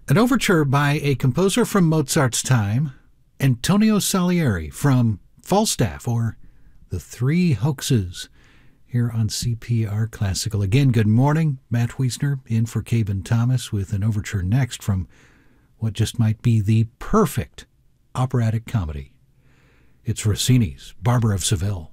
An overture by a composer from Mozart's time, Antonio Salieri from Falstaff, or The Three Hoaxes, here on CPR Classical. Again, good morning. Matt Wiesner in for Caben Thomas with an overture next from what just might be the perfect operatic comedy. It's Rossini's Barber of Seville.